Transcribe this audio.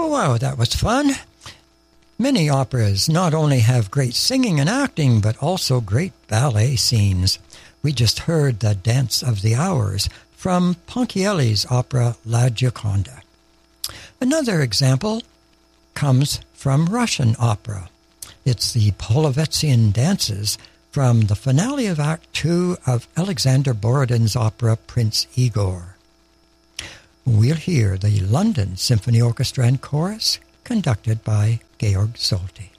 Wow, that was fun. Many operas not only have great singing and acting, but also great ballet scenes. We just heard the Dance of the Hours from Ponchielli's opera La Gioconda. Another example comes from Russian opera. It's the Polovetzian dances from the finale of Act 2 of Alexander Borodin's opera Prince Igor. We'll hear the London Symphony Orchestra and Chorus, conducted by Georg Solti.